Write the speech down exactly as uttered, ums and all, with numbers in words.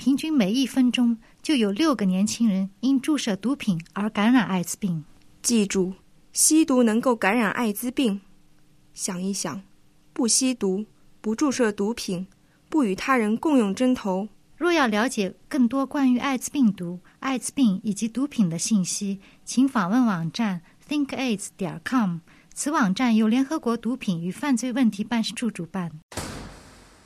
平均每一分钟就有六个年轻人因注射毒品而感染艾滋病。 记住，吸毒能够感染艾滋病。想一想，不吸毒，不注射毒品，不与他人共用针头。 若要了解更多关于艾滋病毒、艾滋病以及毒品的信息，请访问网站 think aids 点 com。此网站由联合国毒品与犯罪问题办事处主办。